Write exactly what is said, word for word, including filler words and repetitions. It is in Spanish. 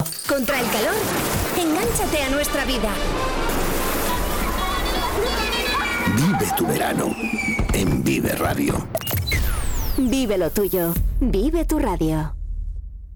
Contra el calor, engánchate a nuestra vida. Vive tu verano en Vive Radio. Vive lo tuyo. Vive tu radio.